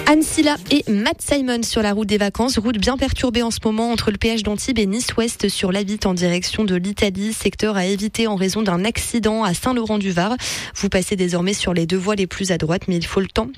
Anne Silla et Matt Simon sur la route des vacances. Route bien perturbée en ce moment entre le péage d'Antibes et Nice-Ouest sur l'A8 en direction de l'Italie. Secteur à éviter en raison d'un accident à Saint-Laurent-du-Var. Vous passez désormais sur les deux voies les plus à droite, mais il faut le temps